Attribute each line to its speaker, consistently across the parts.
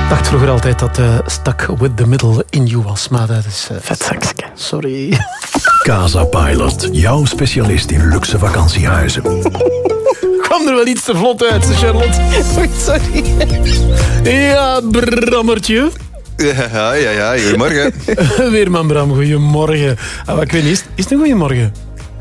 Speaker 1: dacht vroeger altijd dat Stuck with the Middle in You was, maar dat is...
Speaker 2: Vetzakske.
Speaker 1: Sorry.
Speaker 3: Casa Pilot, jouw specialist in luxe vakantiehuizen.
Speaker 1: Kwam er wel iets te vlot uit, Charlotte. Sorry. Ja, Brammertje.
Speaker 4: Ja, goedemorgen.
Speaker 1: Weerman Bram, goedemorgen. Ik weet niet, is het een goeiemorgen?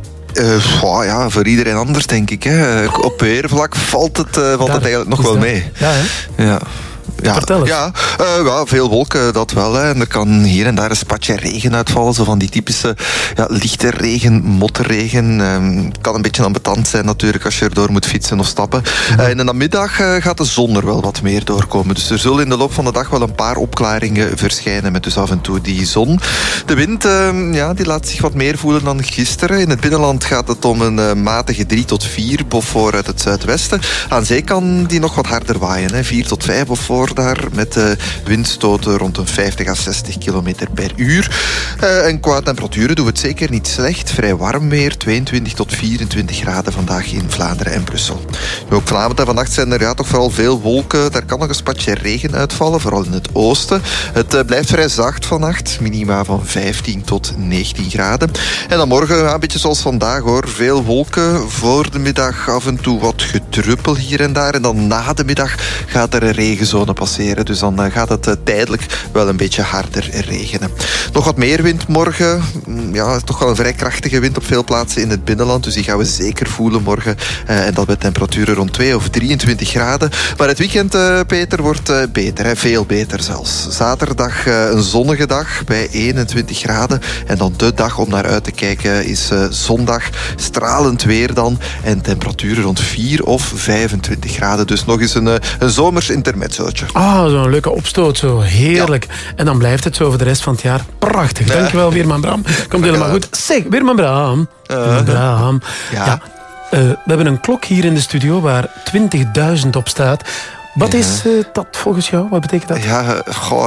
Speaker 4: Ja, voor iedereen anders denk ik. Hè. Op weervlak valt het eigenlijk nog wel
Speaker 1: dat
Speaker 4: mee.
Speaker 1: Ja, hè?
Speaker 4: Ja.
Speaker 1: Vertel eens.
Speaker 4: Ja, veel wolken, dat wel. Hè. En er kan hier en daar een spatje regen uitvallen. Zo van die typische lichte regen, mottenregen. Kan een beetje ambetant zijn natuurlijk als je erdoor moet fietsen of stappen. In de namiddag gaat de zon er wel wat meer doorkomen. Dus er zullen in de loop van de dag wel een paar opklaringen verschijnen met dus af en toe die zon. De wind die laat zich wat meer voelen dan gisteren. In het binnenland gaat het om een matige 3 tot 4 Beaufort uit het zuidwesten. Aan zee kan die nog wat harder waaien. Hè. 4 tot 5 Beaufort daar met windstoten rond een 50 à 60 kilometer per uur. En qua temperaturen doen we het zeker niet slecht. Vrij warm weer, 22 tot 24 graden vandaag in Vlaanderen en Brussel. Nu, ook vanavond en vannacht zijn er toch vooral veel wolken. Daar kan nog een spatje regen uitvallen, vooral in het oosten. Het blijft vrij zacht vannacht, minima van 15 tot 19 graden. En dan morgen een beetje zoals vandaag hoor. Veel wolken, voor de middag af en toe wat gedruppel hier en daar. En dan na de middag gaat er een regenzone passeren. Dus dan gaat het tijdelijk wel een beetje harder regenen. Nog wat meer wind morgen. Ja, toch wel een vrij krachtige wind op veel plaatsen in het binnenland. Dus die gaan we zeker voelen morgen. En dat met temperaturen rond 2 of 23 graden. Maar het weekend, Peter, wordt beter. Hè? Veel beter zelfs. Zaterdag een zonnige dag bij 21 graden. En dan de dag om naar uit te kijken is zondag. Stralend weer dan. En temperaturen rond 4 of 25 graden. Dus nog eens een zomers intermezzootje.
Speaker 1: Zo'n leuke opstoot, zo heerlijk. Ja. En dan blijft het zo voor de rest van het jaar prachtig. Ja. Dankjewel, Weerman Bram. Komt helemaal goed. Zeg, Weerman Bram. Bram. Ja. We hebben een klok hier in de studio waar 20.000 op staat. Wat is dat volgens jou? Wat betekent dat?
Speaker 4: Ja,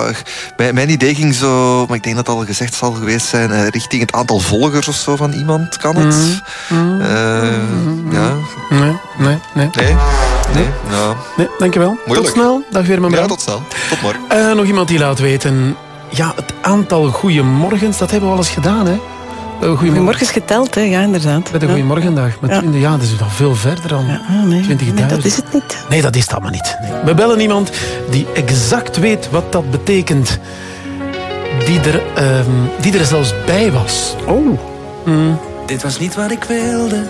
Speaker 4: mijn idee ging zo, maar ik denk dat het al gezegd zal geweest zijn, richting het aantal volgers of zo van iemand. Kan het? Ja. Nee,
Speaker 1: dankjewel.
Speaker 4: Moeilijk.
Speaker 1: Tot snel. Dag Weerman Bram.
Speaker 4: Ja, tot snel. Tot morgen.
Speaker 1: Nog iemand die laat weten, het aantal goeiemorgens, dat hebben we al eens gedaan, hè?
Speaker 2: Goedemorgens geteld, hè? Ja, inderdaad.
Speaker 1: Bij de Goeiemorgendag. Dat is nog veel verder dan 20.000.
Speaker 2: Nee, dat is het niet.
Speaker 1: Nee, dat is het allemaal niet. Nee. We bellen iemand die exact weet wat dat betekent. Die er zelfs bij was.
Speaker 5: Dit was niet wat ik wilde.